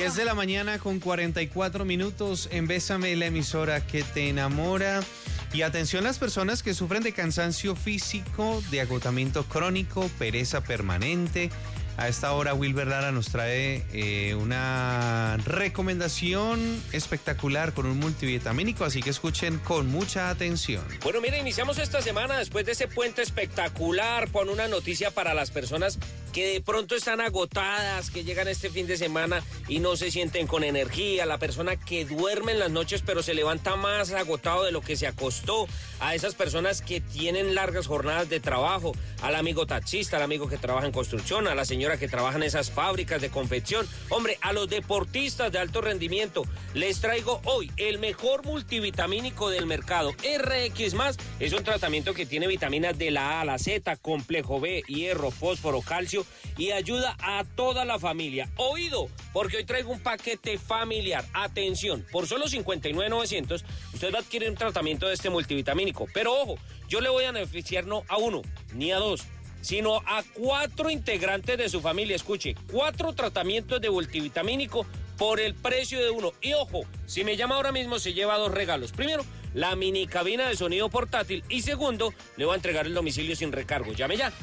10 de la mañana con 44 minutos en Bésame, la emisora que te enamora. Y atención las personas que sufren de cansancio físico, de agotamiento crónico, pereza permanente. A esta hora Wilber Lara nos trae una recomendación espectacular con un multivitamínico, así que escuchen con mucha atención. Bueno, mira, iniciamos esta semana después de ese puente espectacular con una noticia para las personas que de pronto están agotadas, que llegan este fin de semana y no se sienten con energía, la persona que duerme en las noches pero se levanta más agotado de lo que se acostó, a esas personas que tienen largas jornadas de trabajo, al amigo taxista, al amigo que trabaja en construcción, a la señora que trabaja en esas fábricas de confección, hombre, a los deportistas de alto rendimiento, les traigo hoy el mejor multivitamínico del mercado. RX+, es un tratamiento que tiene vitaminas de la A a la Z, complejo B, hierro, fósforo, calcio, y ayuda a toda la familia. Oído, porque hoy traigo un paquete familiar. Atención, por solo $59,900 usted va a adquirir un tratamiento de este multivitamínico. Pero ojo, yo le voy a beneficiar no a uno, ni a dos, sino a 4 integrantes de su familia. Escuche, 4 tratamientos de multivitamínico por el precio de uno. Y ojo, si me llama ahora mismo se lleva 2 regalos. Primero, la mini cabina de sonido portátil, y segundo, le voy a entregar el domicilio sin recargo. Llame ya,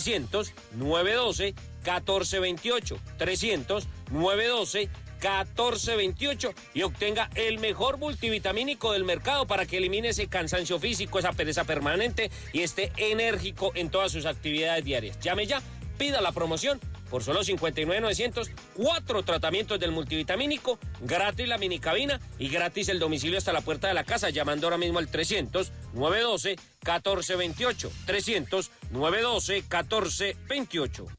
300-912-1428, 300-912-1428 y obtenga el mejor multivitamínico del mercado para que elimine ese cansancio físico, esa pereza permanente y esté enérgico en todas sus actividades diarias. Llame ya, pida la promoción por solo $59,900, 4 tratamientos del multivitamínico, gratis la mini cabina y gratis el domicilio hasta la puerta de la casa, llamando ahora mismo al 300-912-1428, 300-912-1428.